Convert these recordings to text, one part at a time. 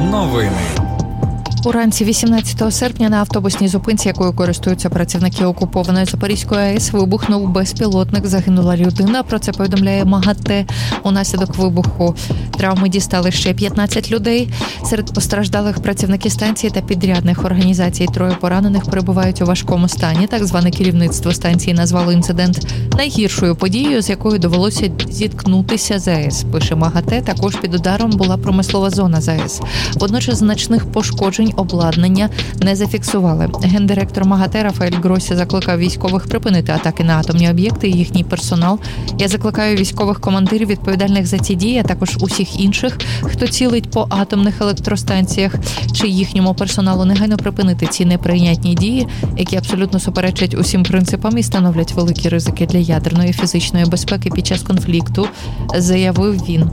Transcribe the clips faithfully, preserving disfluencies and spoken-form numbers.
Новини. Уранці вісімнадцятого серпня на автобусній зупинці, якою користуються працівники окупованої Запорізької АЕС, вибухнув безпілотник. Загинула людина. Про це повідомляє МАГАТЕ. Унаслідок вибуху травми дістали ще п'ятнадцять людей. Серед постраждалих працівники станції та підрядних організацій. Троє поранених перебувають у важкому стані. Так зване керівництво станції назвало інцидент найгіршою подією, з якою довелося зіткнутися з АЕС. Пише МАГАТЕ. Також під ударом була промислова зона з АЕС. Водночас значних пошкоджень обладнання не зафіксували. Гендиректор МАГАТЕ Рафаель Гросі закликав військових припинити атаки на атомні об'єкти і їхній персонал. Я закликаю військових командирів, відповідальних за ці дії, а також усіх інших, хто цілить по атомних електростанціях чи їхньому персоналу, негайно припинити ці неприйнятні дії, які абсолютно суперечать усім принципам і становлять великі ризики для ядерної і фізичної безпеки під час конфлікту, заявив він.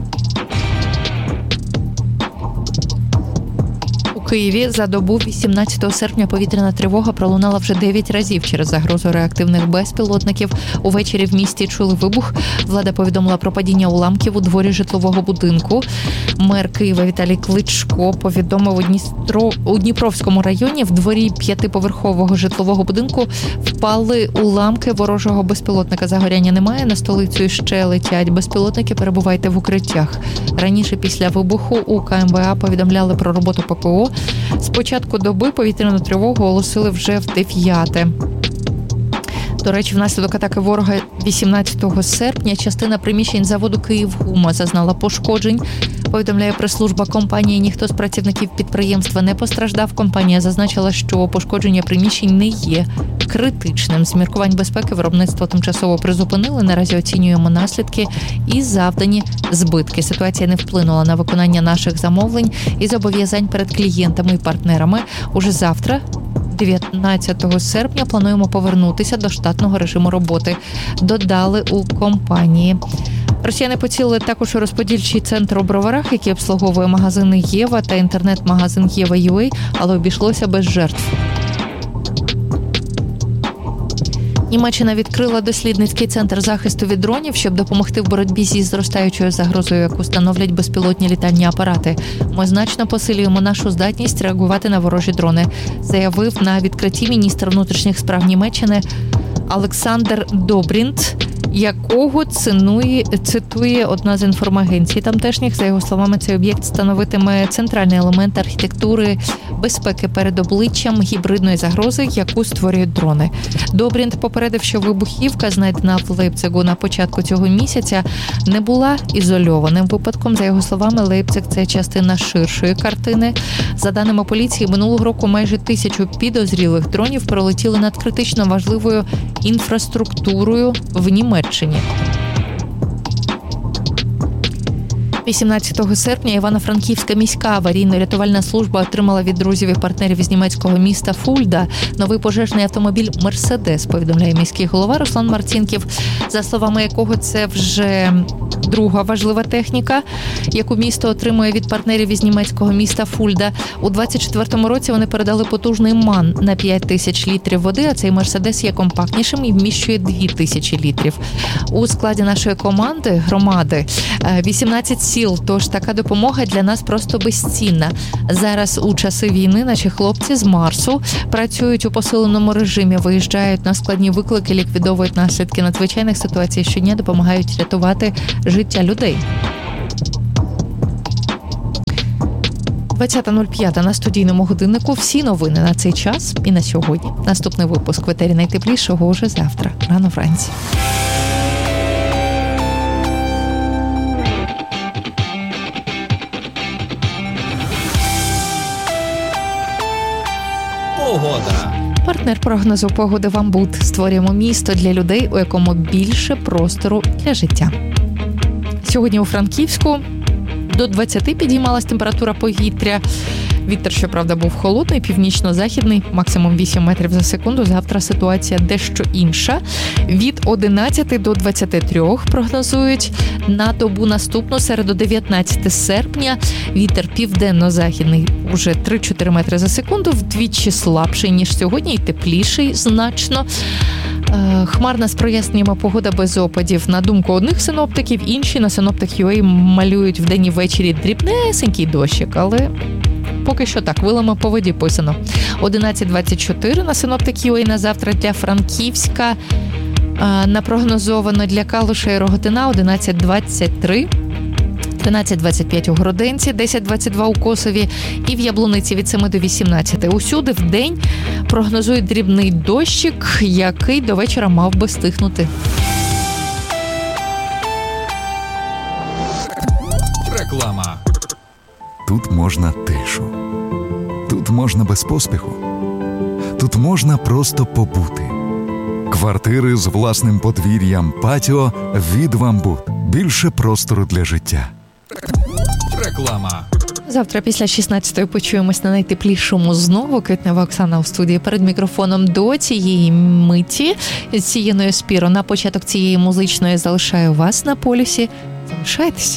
У Києві за добу вісімнадцятого серпня повітряна тривога пролунала вже дев'ять разів через загрозу реактивних безпілотників. Увечері в місті чули вибух. Влада повідомила про падіння уламків у дворі житлового будинку. Мер Києва Віталій Кличко повідомив у, Дністро... у Дніпровському районі в дворі п'ятиповерхового житлового будинку впали уламки ворожого безпілотника. Загоряння немає, на столицю ще летять безпілотники, перебувайте в укриттях. Раніше після вибуху у ка ем ве а повідомляли про роботу пе пе о. З початку доби повітряну тривогу оголосили вже в дев'яте. До речі, внаслідок атаки ворога вісімнадцятого серпня частина приміщень заводу «Київгума» зазнала пошкоджень. Повідомляє прес-служба компанії. Ніхто з працівників підприємства не постраждав. Компанія зазначила, що пошкодження приміщень не є критичним. З міркувань безпеки виробництво тимчасово призупинили. Наразі оцінюємо наслідки і завдані збитки. Ситуація не вплинула на виконання наших замовлень і зобов'язань перед клієнтами і партнерами. Уже завтра, дев'ятнадцятого серпня, плануємо повернутися до штатного режиму роботи, додали у компанії. Росіяни поцілили також у розподільчий центр у Броварах, який обслуговує магазини «Єва» та інтернет-магазин «Єва.ЮА», але обійшлося без жертв. Німеччина відкрила дослідницький центр захисту від дронів, щоб допомогти в боротьбі зі зростаючою загрозою, яку становлять безпілотні літальні апарати. Ми значно посилюємо нашу здатність реагувати на ворожі дрони, заявив на відкритті міністр внутрішніх справ Німеччини Олександр Добрінт, якого цінує, цитує одна з інформагенцій тамтешніх. За його словами, цей об'єкт становитиме центральний елемент архітектури безпеки перед обличчям гібридної загрози, яку створюють дрони. Добрінт попередив, що вибухівка, знайдена в Лейпцигу на початку цього місяця, не була ізольованим випадком. За його словами, Лейпциг – це частина ширшої картини. За даними поліції, минулого року майже тисячу підозрілих дронів пролетіли над критично важливою інфраструктурою в Німеччині. вісімнадцятого серпня Івано-Франківська міська аварійно-рятувальна служба отримала від друзів і партнерів із німецького міста Фульда новий пожежний автомобіль «Мерседес», повідомляє міський голова Руслан Марцінків, за словами якого це вже друга важлива техніка, яку місто отримує від партнерів із німецького міста Фульда. У двадцять четвертому році вони передали потужний МАН на п'ять тисяч літрів води, а цей «Мерседес» є компактнішим і вміщує дві тисячі літрів. У складі нашої команди, громади, вісімнадцять сіл, тож така допомога для нас просто безцінна. Зараз у часи війни наші хлопці з Марсу працюють у посиленому режимі, виїжджають на складні виклики, ліквідовують наслідки надзвичайних ситуацій, щодня допомагають рятувати життя людей. двадцята нуль п'ять на студійному годиннику. Всі новини на цей час і на сьогодні. Наступний випуск в етері найтеплішого уже завтра, рано вранці. Погода. Партнер прогнозу погоди «Вамбут». Створюємо місто для людей, у якому більше простору для життя. Сьогодні у Франківську до двадцяти підіймалась температура повітря. Вітер, щоправда, був холодний, північно-західний, максимум вісім метрів за секунду. Завтра ситуація дещо інша. Від одинадцяти до двадцяти трьох прогнозують. На добу наступну, середу дев'ятнадцятого серпня, вітер південно-західний уже три-чотири метри за секунду, вдвічі слабший, ніж сьогодні, і тепліший значно. Хмарна з проясненнями погода без опадів. На думку одних синоптиків, інші на синоптик.ua малюють вдень і ввечері дрібнесенький дощик, але поки що так, вилами по воді писано. одинадцять двадцять чотири на синоптик ю ей на завтра для Франківська. Напрогнозовано для Калуша і Роготина одинадцять двадцять три. тринадцять двадцять п'ять у Гроденці, десять двадцять два у Косові і в Яблуниці від семи до вісімнадцяти. Усюди в день прогнозують дрібний дощик, який до вечора мав би стихнути. Реклама. Тут можна тишу. Тут можна без поспіху. Тут можна просто побути. Квартири з власним подвір'ям, патіо від «Вамбут». Більше простору для життя. Реклама. Завтра після шістнадцятої почуємось на найтеплішому знову. Квітнева Оксана у студії перед мікрофоном до цієї миті. З Сієною Спіро на початок цієї музичної залишаю вас на полюсі. Залишайтеся.